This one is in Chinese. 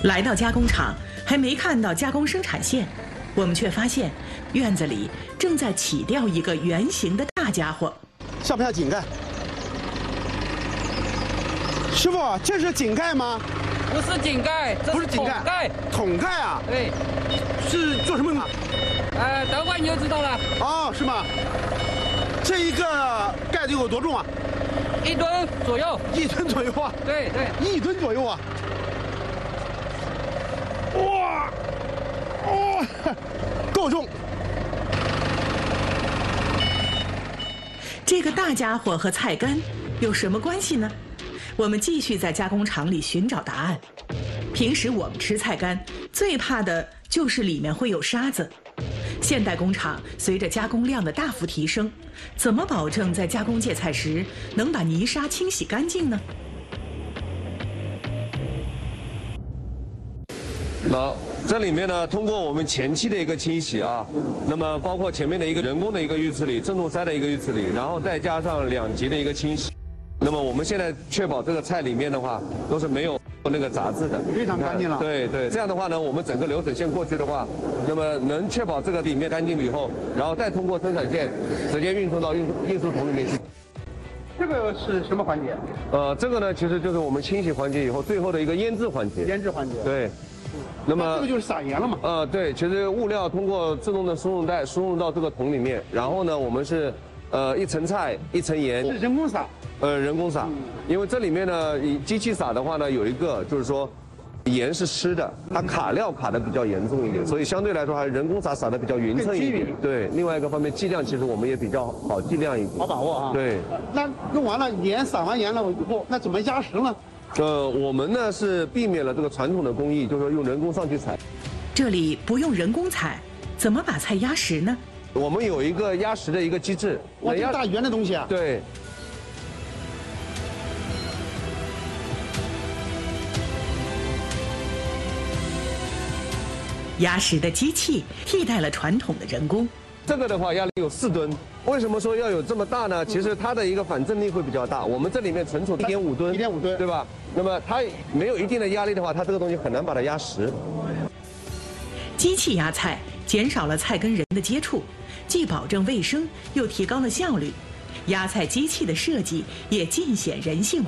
来到加工厂，还没看到加工生产线，我们却发现院子里正在起吊一个圆形的大家伙。 像不像井盖？师傅，这是井盖吗？ 不是井盖，这是桶盖。 桶盖啊？ 对。 是做什么用的？ 等会儿你就知道了。 哦，是吗？这一个盖子有多重啊 ？1吨左右。 1吨左右啊？ 对对 ，1吨左右啊！哇，哇，够重！ 这个大家伙和菜干有什么关系呢？我们继续在加工厂里寻找答案。平时我们吃菜干，最怕的就是里面会有沙子。现代工厂随着加工量的大幅提升，怎么保证在加工芥菜时能把泥沙清洗干净呢？ 这里面呢，通过我们前期的一个清洗啊，那么包括前面的一个人工的一个预次理、振动塞的一个预次理，然后再加上2级的一个清洗，那么我们现在确保这个菜里面的话都是没有那个杂质的， 非常干净了。 对对，这样的话呢，我们整个流水线过去的话，那么能确保这个里面干净了以后，然后再通过生产线直接运送到运输桶里面去。 这个是什么环节？ 这个呢，其实就是我们清洗环节以后最后的一个腌制环节。 腌制环节。对。 那么这个就是撒盐了嘛？ 对，其实物料通过自动的输送带输入到这个桶里面，然后呢，我们是一层菜一层盐。 是人工撒？ 人工撒，因为这里面呢，以机器撒的话呢，有一个就是说，盐是湿的，它卡料卡的比较严重一点，所以相对来说还是人工撒的比较匀称一点。对，另外一个方面剂量其实我们也比较好剂量一点， 好把握啊。对。那弄完了盐撒完盐了以后，那怎么压实呢？ 我们呢是避免了这个传统的工艺，就是说用人工上去采。 这里不用人工采，怎么把菜压实呢？ 我们有一个压实的一个机制。 哇，这么大圆的东西啊？ 对。 压实的机器替代了传统的人工。 这个的话压力有4吨，为什么说要有这么大呢？其实它的一个反震力会比较大。我们这里面存储1.5吨 ，1.5吨， 对吧？那么它没有一定的压力的话，它这个东西很难把它压实。 机器压菜减少了菜跟人的接触，既保证卫生，又提高了效率。压菜机器的设计也尽显人性